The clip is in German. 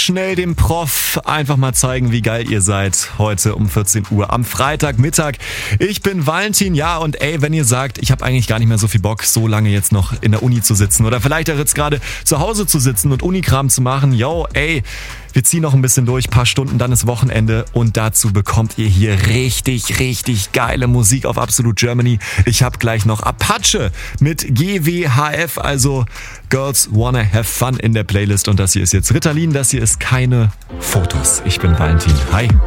schnell dem Prof einfach mal zeigen, wie geil ihr seid heute um 14 Uhr am Freitagmittag. Ich bin Valentin, ja, und ey, wenn ihr sagt, ich habe eigentlich gar nicht mehr so viel Bock, so lange jetzt noch in der Uni zu sitzen oder vielleicht auch jetzt gerade zu Hause zu sitzen und Unikram zu machen, yo, ey, wir ziehen noch ein bisschen durch, paar Stunden, dann ist Wochenende und dazu bekommt ihr hier richtig, richtig geile Musik auf Absolute Germany. Ich habe gleich noch Apache mit GWHF, also Girls Wanna Have Fun in der Playlist und das hier ist jetzt Ritalin, das hier ist keine Fotos. Ich bin Valentin, hi.